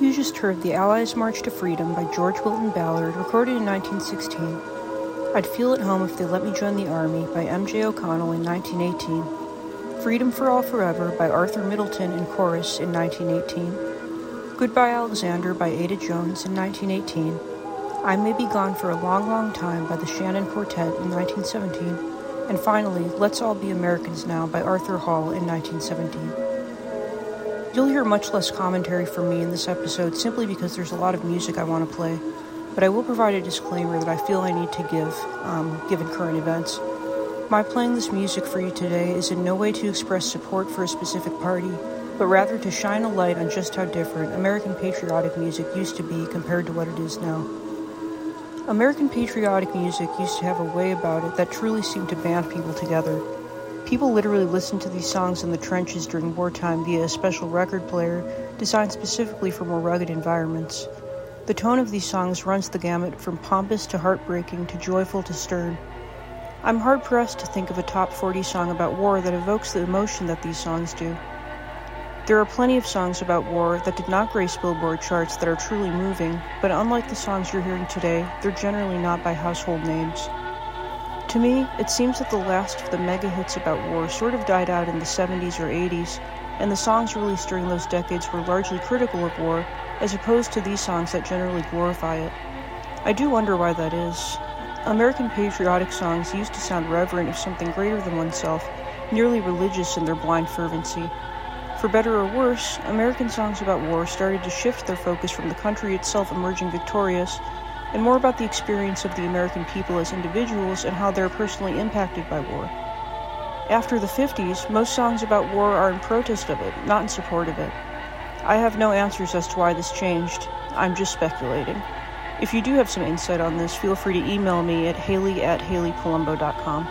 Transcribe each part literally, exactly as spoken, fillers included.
You just heard The Allies' March to Freedom by George Wilton Ballard, recorded in nineteen sixteen. I'd Feel at Home If They Let Me Join the Army by M J O'Connell in nineteen eighteen. Freedom for All Forever by Arthur Middleton and Chorus in nineteen eighteen. Goodbye Alexander by Ada Jones in nineteen eighteen. I May Be Gone for a Long, Long Time by the Shannon Quartet in nineteen seventeen. And finally, Let's All Be Americans Now by Arthur Hall in nineteen seventeen. You'll hear much less commentary from me in this episode simply because there's a lot of music I want to play, but I will provide a disclaimer that I feel I need to give, um, given current events. My playing this music for you today is in no way to express support for a specific party, but rather to shine a light on just how different American patriotic music used to be compared to what it is now. American patriotic music used to have a way about it that truly seemed to band people together. People literally listened to these songs in the trenches during wartime via a special record player designed specifically for more rugged environments. The tone of these songs runs the gamut from pompous to heartbreaking to joyful to stern. I'm hard-pressed to think of a top forty song about war that evokes the emotion that these songs do. There are plenty of songs about war that did not grace Billboard charts that are truly moving, but unlike the songs you're hearing today, they're generally not by household names. To me, it seems that the last of the mega hits about war sort of died out in the seventies or eighties, and the songs released during those decades were largely critical of war, as opposed to these songs that generally glorify it. I do wonder why that is. American patriotic songs used to sound reverent of something greater than oneself, nearly religious in their blind fervency. For better or worse, American songs about war started to shift their focus from the country itself emerging victorious, and more about the experience of the American people as individuals and how they're personally impacted by war. After the fifties, most songs about war are in protest of it, not in support of it. I have no answers as to why this changed. I'm just speculating. If you do have some insight on this, feel free to email me at haley at haley palumbo dot com.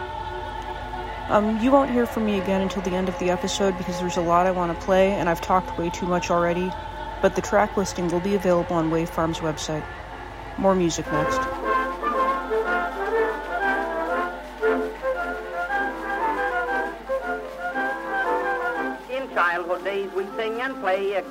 Um, you won't hear from me again until the end of the episode because there's a lot I want to play and I've talked way too much already, but the track listing will be available on Wavefarm's website. More music next. In childhood days we sing and play,